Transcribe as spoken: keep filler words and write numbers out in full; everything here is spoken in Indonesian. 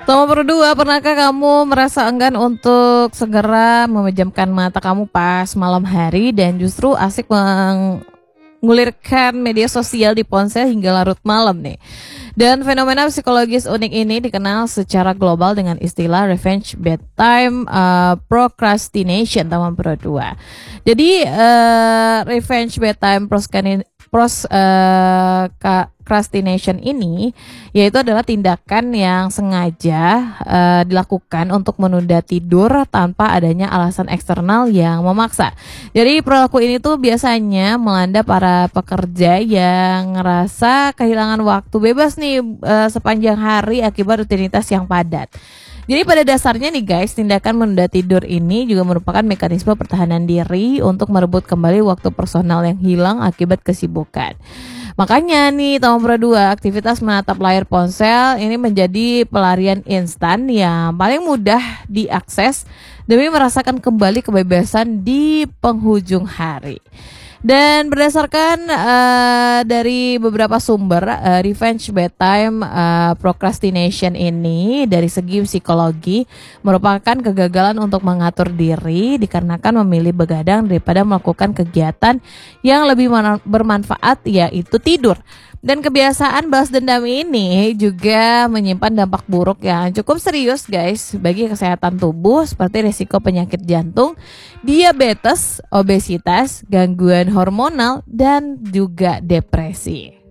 Nomor berdua, pernahkah kamu merasa enggan untuk segera memejamkan mata kamu pas malam hari dan justru asik mengulirkan media sosial di ponsel hingga larut malam nih? Dan fenomena psikologis unik ini dikenal secara global dengan istilah revenge bedtime uh, procrastination nomor berdua. Jadi uh, revenge bedtime procrastination Pros, uh, procrastination ini yaitu adalah tindakan yang sengaja uh, dilakukan untuk menunda tidur tanpa adanya alasan eksternal yang memaksa. Jadi perilaku ini tuh biasanya melanda para pekerja yang ngerasa kehilangan waktu bebas nih uh, sepanjang hari akibat rutinitas yang padat. Jadi pada dasarnya nih guys, tindakan menunda tidur ini juga merupakan mekanisme pertahanan diri untuk merebut kembali waktu personal yang hilang akibat kesibukan. Makanya nih nomor dua, aktivitas menatap layar ponsel ini menjadi pelarian instan yang paling mudah diakses demi merasakan kembali kebebasan di penghujung hari. Dan berdasarkan uh, dari beberapa sumber, uh, revenge bedtime uh, procrastination ini dari segi psikologi merupakan kegagalan untuk mengatur diri dikarenakan memilih begadang daripada melakukan kegiatan yang lebih bermanfaat, yaitu tidur. Dan kebiasaan balas dendam ini juga menyimpan dampak buruk yang cukup serius guys bagi kesehatan tubuh seperti risiko penyakit jantung, diabetes, obesitas, gangguan hormonal, dan juga depresi.